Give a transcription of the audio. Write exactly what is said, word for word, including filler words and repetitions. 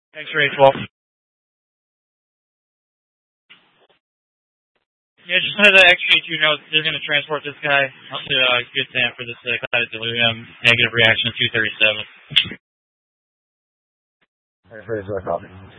Thanks, Rachel. Yeah, just wanted to actually, you know, they're going to transport this guy up to uh, Good Sam for this uh, clouded delirium, negative reaction two thirty-seven. All right, for his copy.